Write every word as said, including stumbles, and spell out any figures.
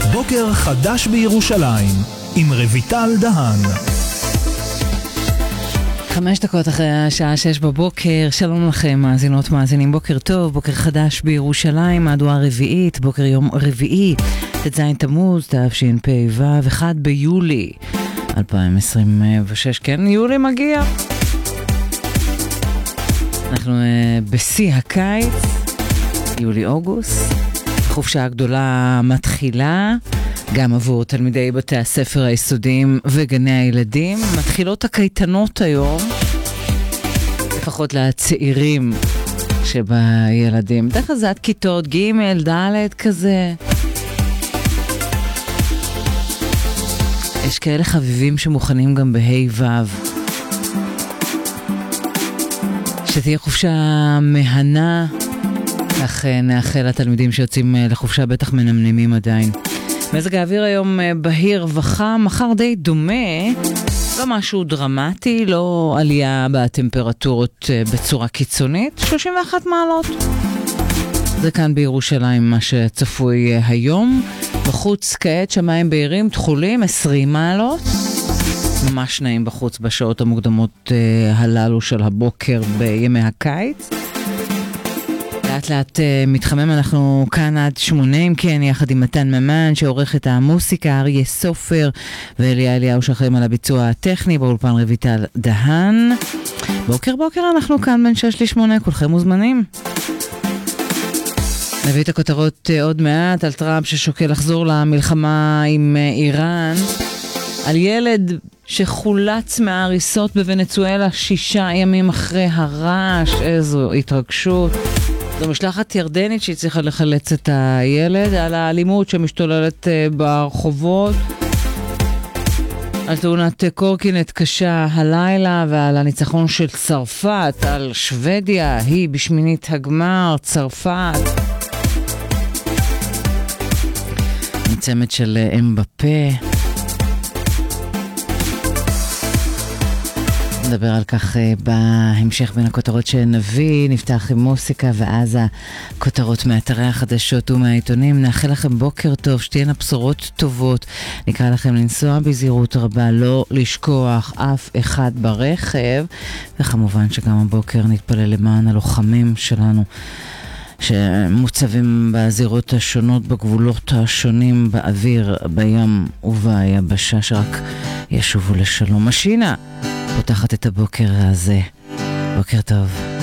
בוקר חדש בירושלים עם רויטל דהן. חמש דקות אחרי השעה שש בבוקר, שלום לכם מאזינות מאזינים, בוקר טוב, בוקר חדש בירושלים, מהדורה רביעית, בוקר יום רביעי, ט"ז תמוז, תשפ"ו, אחד ביולי אלפיים עשרים ושש, כן, יולי מגיע. אנחנו uh, בשיא הקיץ, יולי-אוגוסט, החופשה הגדולה מתחילה, גם עבור תלמידי בתי הספר היסודיים וגני הילדים. מתחילות הקייטנות היום, לפחות לצעירים שבילדים. דרך זה עד כיתות ג' ד' כזה. יש כאלה חביבים שמוכנים גם בה' ו'. שתהיה חופשה מהנה, כך נאחל לתלמידים שיוצאים לחופשה, בטח מנמנמים עדיין. מזג האוויר היום בהיר וחם, מחר די דומה, לא משהו דרמטי, לא עלייה בטמפרטורות בצורה קיצונית, שלושים ואחת מעלות. זה כאן בירושלים מה שצפוי היום. בחוץ כעת שמיים בהירים, תחולים, עשרים מעלות. ממש נעים בחוץ בשעות המוקדמות הללו של הבוקר בימי הקיץ. לאט לאט מתחמם, אנחנו כאן עד שמונה, אם כן, יחד עם מתן ממן שעורך את המוסיקה, אריה סופר ואליה אליהו שאחראים על הביצוע הטכני, באולפן רויטל דהן. בוקר בוקר אנחנו כאן בין שש לשמונה, כולכם מוזמנים. נביא את הכותרות עוד מעט על טראמפ ששוקל לחזור למלחמה עם איראן, על ילד שחולץ מההריסות בוונצואלה שישה ימים אחרי הרעש. איזו התרגשות. זו משלחת ירדנית שהיא צריכה לחלץ את הילד, על האלימות שמשתוללת ברחובות, על תאונת קורקינט קשה הלילה, ועל הניצחון של צרפת על שוודיה, היא בשמינית הגמר, צרפת. מצמד של אמבפה. נדבר על כך בהמשך בין הכותרות שנביא, נפתח עם מוסיקה ואז הכותרות מאתרי החדשות ומהעיתונים. נאחל לכם בוקר טוב, שתהיינה בשורות טובות, נקרא לכם לנסוע בזהירות רבה, לא לשכוח אף אחד ברכב, וכמובן שגם הבוקר נתפלל למען הלוחמים שלנו שמוצבים בזירות השונות, בגבולות השונים, באוויר, בים וביבשה, שרק ישובו לשלום. משינה פותחת את הבוקר הזה. בוקר טוב.